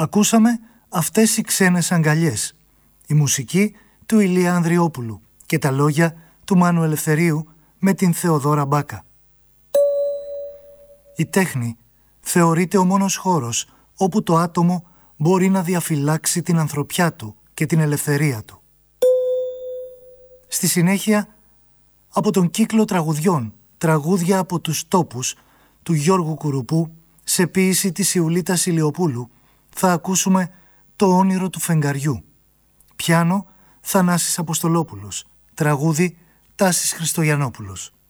Ακούσαμε «Αυτές οι ξένες αγκαλιές», η μουσική του Ηλία Ανδριόπουλου και τα λόγια του Μάνου Ελευθερίου με την Θεοδόρα Μπάκα. Η τέχνη θεωρείται ο μόνος χώρος όπου το άτομο μπορεί να διαφυλάξει την ανθρωπιά του και την ελευθερία του. Στη συνέχεια, από τον κύκλο τραγουδιών «Τραγούδια από τους τόπους» του Γιώργου Κουρουπού σε ποίηση της Ιουλίτας Ηλιοπούλου θα ακούσουμε «Το όνειρο του φεγγαριού». Πιάνο Θανάσης Αποστολόπουλος. Τραγούδι Τάσης Χριστογιαννόπουλος.